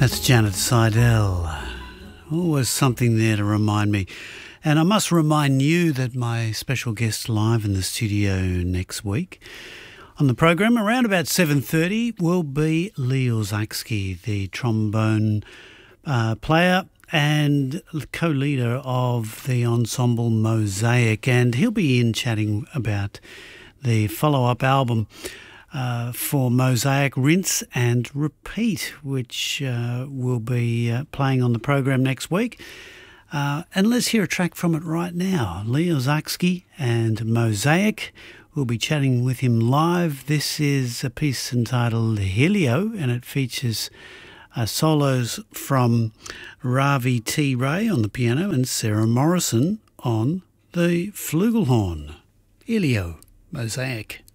That's Janet Seidel. Always something there to remind me. And I must remind you that my special guest live in the studio next week on the program around about 7:30 will be Leo Zachsky, the trombone player and co-leader of the ensemble Mosaic. And he'll be in chatting about the follow-up album for Mosaic, Rinse and Repeat, which will be playing on the program next week. And let's hear a track from it right now. Leo Zachsky and Mosaic. We'll be chatting with him live. This is a piece entitled Helio, and it features solos from Ravi T. Ray on the piano and Sarah Morrison on the flugelhorn. Helio, Mosaic.